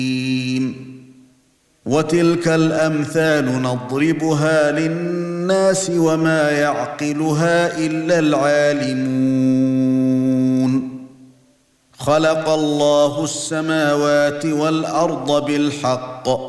وتلك الأمثال نضربها للناس وما يعقلها إلا العالمون. خلق الله السماوات والأرض بالحق